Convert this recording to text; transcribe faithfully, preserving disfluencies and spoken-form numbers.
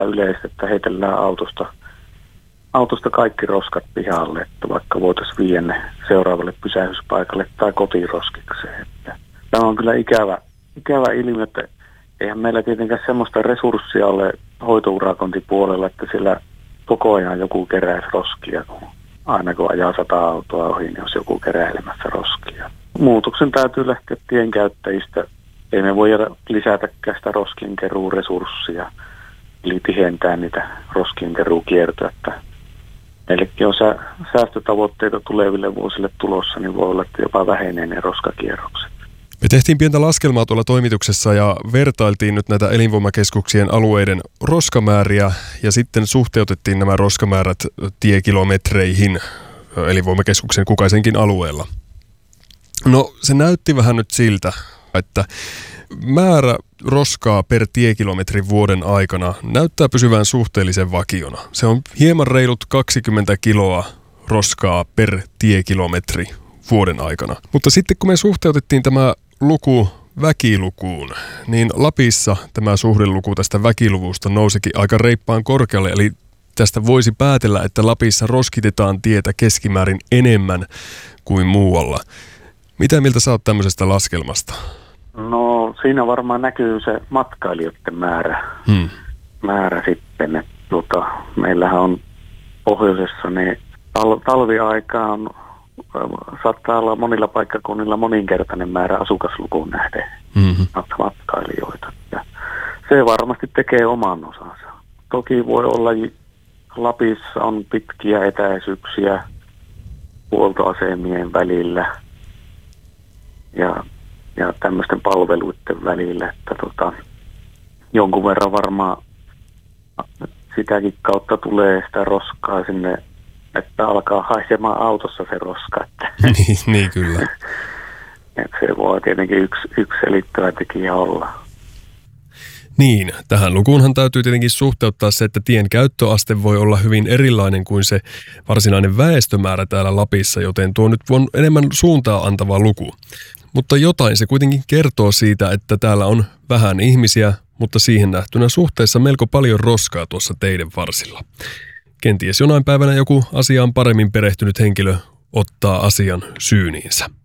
yleistä, että heitellään autosta, autosta kaikki roskat pihalle, että vaikka voitaisiin viedä ne seuraavalle pysähdyspaikalle tai kotiroskikseen. Että tämä on kyllä ikävä, ikävä ilmiö, että eihän meillä tietenkään semmoista resurssia ole hoitourakointipuolella, että siellä koko ajan joku keräisi roskia, kun aina kun ajaa sata autoa ohi, niin olisi joku keräilemässä roskia. Muutoksen täytyy lähteä tienkäyttäjistä. Ei me voida lisätäkään sitä roskienkeruun resurssia, eli tihentää niitä roskienkeruukiertoja. Että meillekin on säästötavoitteita tuleville vuosille tulossa, niin voi olla, että jopa vähenee ne roskakierrokset. Me tehtiin pientä laskelmaa tuolla toimituksessa ja vertailtiin nyt näitä elinvoimakeskuksien alueiden roskamääriä ja sitten suhteutettiin nämä roskamäärät tiekilometreihin elinvoimakeskuksen kukaisenkin alueella. No se näytti vähän nyt siltä, että määrä roskaa per tiekilometri vuoden aikana näyttää pysyvän suhteellisen vakiona. Se on hieman reilut kaksikymmentä kiloa roskaa per tiekilometri vuoden aikana. Mutta sitten kun me suhteutettiin tämä luku väkilukuun, niin Lapissa tämä suhdeluku tästä väkiluvusta nousikin aika reippaan korkealle. Eli tästä voisi päätellä, että Lapissa roskitetaan tietä keskimäärin enemmän kuin muualla. Mitä mieltä sä oot tämmöisestä laskelmasta? No siinä varmaan näkyy se matkailijoiden määrä, hmm. määrä sitten. Että, tuota, meillähän on pohjoisessa niin tal- talviaikaan on saattaa olla monilla paikkakunnilla moninkertainen määrä asukaslukuun nähden mm-hmm. matkailijoita. Ja se varmasti tekee oman osansa. Toki voi olla, Lapissa on pitkiä etäisyyksiä huoltoasemien välillä ja, ja tämmöisten palveluiden välillä, että tota, jonkun verran varmaan sitäkin kautta tulee sitä roskaa sinne, että alkaa haisemaan autossa se roska. niin, niin kyllä. Et se voi tietenkin yksi, yksi selittävä tekijä olla. Niin, tähän lukuunhan täytyy tietenkin suhteuttaa se, että tien käyttöaste voi olla hyvin erilainen kuin se varsinainen väestömäärä täällä Lapissa, joten tuo nyt on enemmän suuntaa antava luku. Mutta jotain se kuitenkin kertoo siitä, että täällä on vähän ihmisiä, mutta siihen nähtynä suhteessa melko paljon roskaa tuossa teiden varsilla. Kenties jonain päivänä joku asiaan paremmin perehtynyt henkilö ottaa asian syyniinsä.